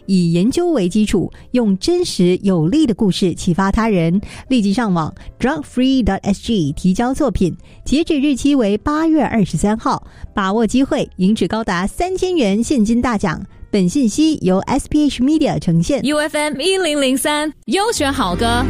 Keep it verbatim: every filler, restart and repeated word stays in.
以研究为基础，用真实有力的故事启发他人。立即上网 drug free dot s g 提交作品，截止日期为八月二十三号，把握机会，赢取高达三千元现金大奖。本信息由 S P H Media 呈现。 U F M 一零零三优选好歌。